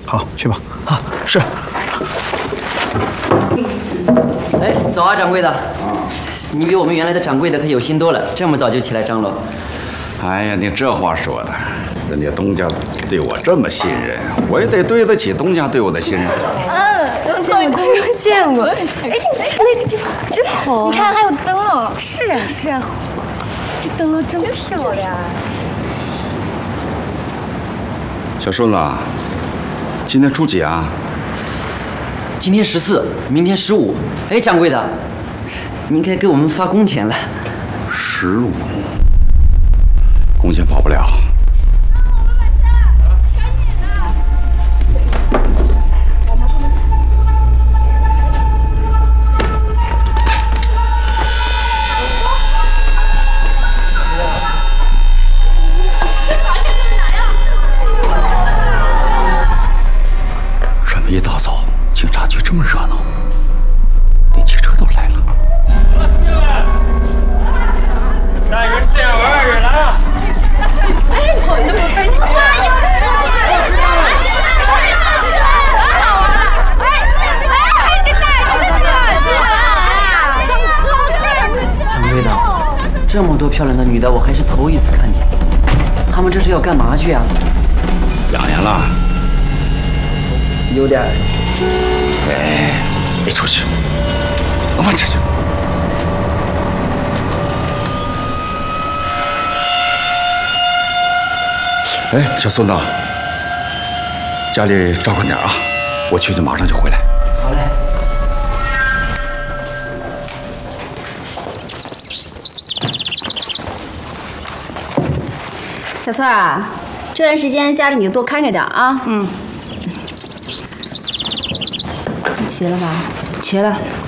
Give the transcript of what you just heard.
好，去吧。 好，是。 哎，早啊，掌柜的。你比我们原来的掌柜的可有心多了，这么早就起来张罗。 哎呀，你这话说的，人家东家对我这么信任，我也得对得起东家对我的信任。 真的见过。哎，你看那个地方真好，你看还有灯笼。是啊是啊，这灯笼真漂亮。 小顺子，今天初几啊？ 今天14，明天15。哎，掌柜的，您该给我们发工钱了。 15，工钱跑不了。一大早，警察局这么热闹，连汽车都来了。 那人见我二人了。 哎，我的宝贝，你看有车掌柜的，这么多漂亮的女的，我还是头一次看见。他们这是要干嘛去啊？ 养眼了。 有点。 哎，别出去，往外去。哎，小孙子，家里照看点啊，我去马上就回来。 好嘞。 小翠儿啊，这段时间家里你就多看着点啊。齐了吧？ 齐了。